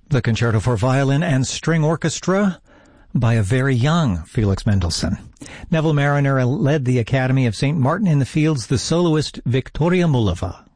The Concerto for Violin and String Orchestra by a very young Felix Mendelssohn. Neville Marriner led the Academy of St. Martin in the Fields, the soloist Victoria Mullova.